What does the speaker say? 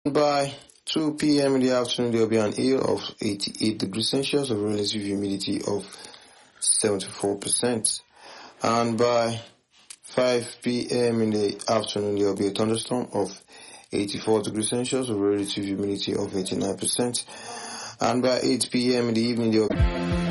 By 2 p.m. in the afternoon, there will be an air of 88 degrees Celsius with relative humidity of 74%. And by 5 p.m. in the afternoon, there will be a thunderstorm of 84 degrees Celsius with relative humidity of 89%. And by 8 p.m. in the evening, there will be